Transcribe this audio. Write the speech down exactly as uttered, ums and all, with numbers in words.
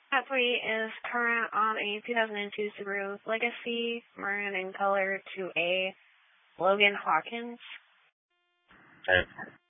That plate is current on a two thousand two Subaru Legacy, maroon in color, to a Logan Hawkins. Okay.